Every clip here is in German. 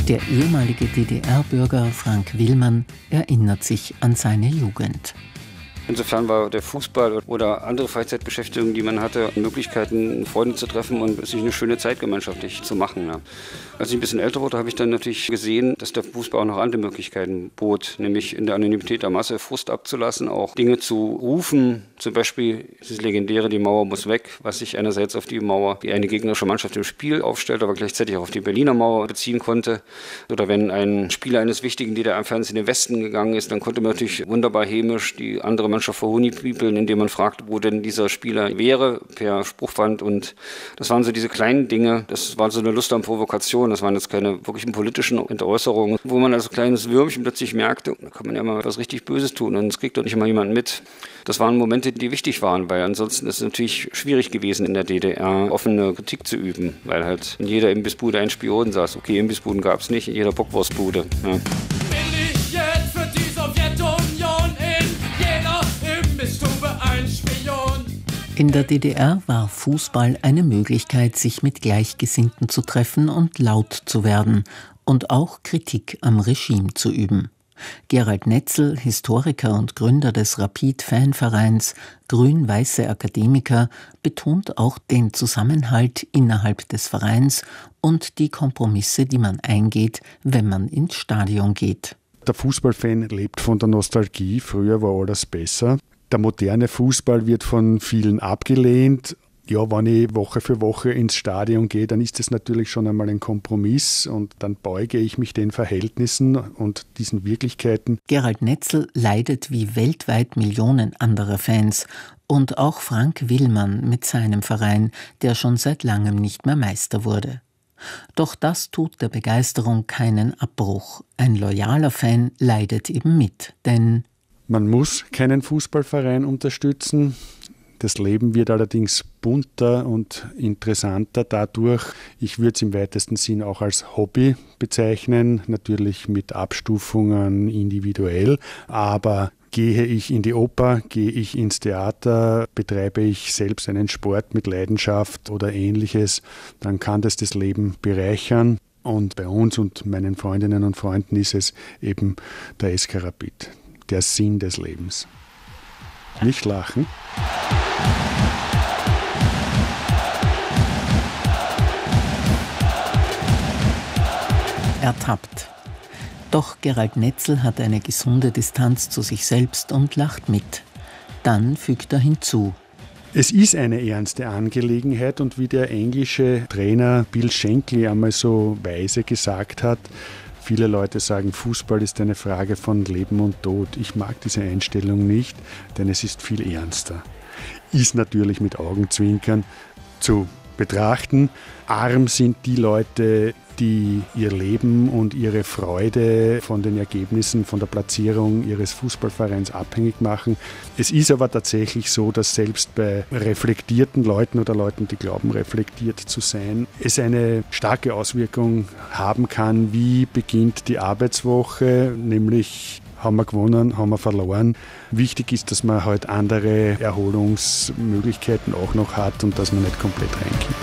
Der ehemalige DDR-Bürger Frank Willmann erinnert sich an seine Jugend. Insofern war der Fußball oder andere Freizeitbeschäftigungen, die man hatte, Möglichkeiten, Freunde zu treffen und sich eine schöne Zeit gemeinschaftlich zu machen. Ja. Als ich ein bisschen älter wurde, habe ich dann natürlich gesehen, dass der Fußball auch noch andere Möglichkeiten bot, nämlich in der Anonymität der Masse Frust abzulassen, auch Dinge zu rufen. Zum Beispiel dieses legendäre "Die Mauer muss weg", was sich einerseits auf die Mauer, die eine gegnerische Mannschaft im Spiel aufstellt, aber gleichzeitig auch auf die Berliner Mauer beziehen konnte. Oder wenn ein Spieler eines wichtigen DDR-Fernsehens in den Westen gegangen ist, dann konnte man natürlich wunderbar hämisch die andere Mannschaft verhunipiepeln, indem man fragt, wo denn dieser Spieler wäre, per Spruchband. Und das waren so diese kleinen Dinge, das war so eine Lust an Provokation, das waren jetzt keine wirklichen politischen Entäußerungen, wo man als kleines Würmchen plötzlich merkte, da kann man ja mal was richtig Böses tun und es kriegt doch nicht mal jemand mit. Das waren Momente, die wichtig waren, weil ansonsten ist es natürlich schwierig gewesen, in der DDR offene Kritik zu üben, weil halt in jeder Imbissbude ein Spion saß. Okay, Imbissbuden gab es nicht, in jeder Bockwurstbude. Ja. Bin ich jetzt für die Sowjetunion in jeder Imbissstube ein Spion? In der DDR war Fußball eine Möglichkeit, sich mit Gleichgesinnten zu treffen und laut zu werden und auch Kritik am Regime zu üben. Gerald Netzel, Historiker und Gründer des Rapid-Fanvereins Grün-Weiße Akademiker, betont auch den Zusammenhalt innerhalb des Vereins und die Kompromisse, die man eingeht, wenn man ins Stadion geht. Der Fußballfan lebt von der Nostalgie. Früher war alles besser. Der moderne Fußball wird von vielen abgelehnt. Ja, wenn ich Woche für Woche ins Stadion gehe, dann ist das natürlich schon einmal ein Kompromiss und dann beuge ich mich den Verhältnissen und diesen Wirklichkeiten. Gerald Netzel leidet wie weltweit Millionen anderer Fans und auch Frank Willmann mit seinem Verein, der schon seit langem nicht mehr Meister wurde. Doch das tut der Begeisterung keinen Abbruch. Ein loyaler Fan leidet eben mit, denn man muss keinen Fußballverein unterstützen. Das Leben wird allerdings bunter und interessanter dadurch. Ich würde es im weitesten Sinn auch als Hobby bezeichnen, natürlich mit Abstufungen individuell. Aber gehe ich in die Oper, gehe ich ins Theater, betreibe ich selbst einen Sport mit Leidenschaft oder Ähnliches, dann kann das Leben bereichern. Und bei uns und meinen Freundinnen und Freunden ist es eben der SK Rapid, der Sinn des Lebens. Nicht lachen. Ertappt. Doch Gerald Netzel hat eine gesunde Distanz zu sich selbst und lacht mit. Dann fügt er hinzu: Es ist eine ernste Angelegenheit und wie der englische Trainer Bill Shankly einmal so weise gesagt hat, viele Leute sagen, Fußball ist eine Frage von Leben und Tod. Ich mag diese Einstellung nicht, denn es ist viel ernster. Ist natürlich mit Augenzwinkern zu betrachten. Arm sind die Leute, die ihr Leben und ihre Freude von den Ergebnissen, von der Platzierung ihres Fußballvereins abhängig machen. Es ist aber tatsächlich so, dass selbst bei reflektierten Leuten oder Leuten, die glauben, reflektiert zu sein, es eine starke Auswirkung haben kann, wie beginnt die Arbeitswoche, nämlich haben wir gewonnen, haben wir verloren. Wichtig ist, dass man halt andere Erholungsmöglichkeiten auch noch hat und dass man nicht komplett reinkippt.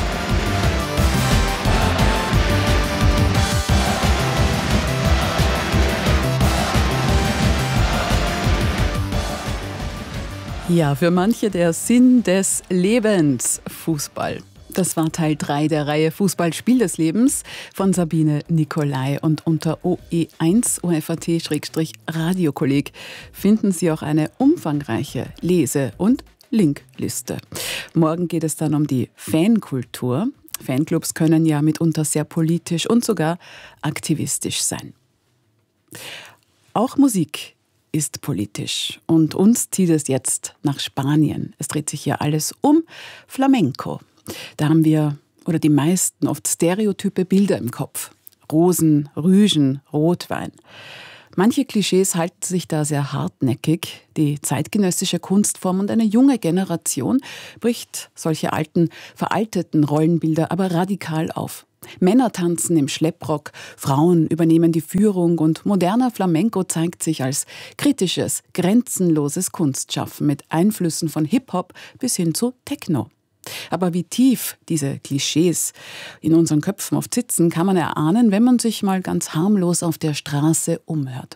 Ja, für manche der Sinn des Lebens, Fußball. Das war Teil 3 der Reihe Fußball Spiel des Lebens von Sabine Nicolai. Und unter OE1 OFAT-Radiokolleg finden Sie auch eine umfangreiche Lese- und Linkliste. Morgen geht es dann um die Fankultur. Fanclubs können ja mitunter sehr politisch und sogar aktivistisch sein. Auch Musik ist politisch und uns zieht es jetzt nach Spanien. Es dreht sich hier alles um Flamenco. Da haben wir, oder die meisten, oft stereotype Bilder im Kopf. Rosen, Rügen, Rotwein. Manche Klischees halten sich da sehr hartnäckig. Die zeitgenössische Kunstform und eine junge Generation bricht solche alten, veralteten Rollenbilder aber radikal auf. Männer tanzen im Schlepprock, Frauen übernehmen die Führung und moderner Flamenco zeigt sich als kritisches, grenzenloses Kunstschaffen mit Einflüssen von Hip-Hop bis hin zu Techno. Aber wie tief diese Klischees in unseren Köpfen oft sitzen, kann man erahnen, wenn man sich mal ganz harmlos auf der Straße umhört.